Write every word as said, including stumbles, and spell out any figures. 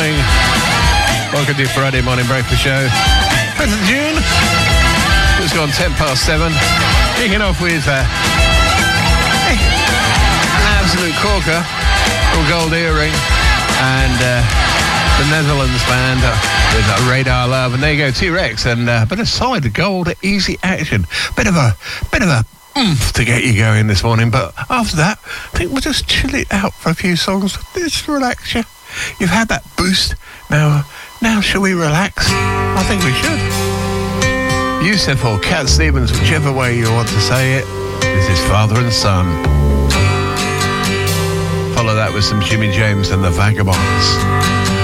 morning. Welcome to your Friday morning breakfast show. fifth of June. It's gone ten past seven. Kicking off with uh, hey, an absolute corker called Gold Earring and uh, the Netherlands band uh, with uh, Radar Love. And there you go, T-Rex and uh, a bit of solid gold, easy action. Bit of a bit of a oomph to get you going this morning. But after that, I think we'll just chill it out for a few songs. Just relax you. You've had that boost. Now, now shall we relax? I think we should. Yusuf or Cat Stevens, whichever way you want to say it. This is Father and Son. Follow that with some Jimmy James and the Vagabonds.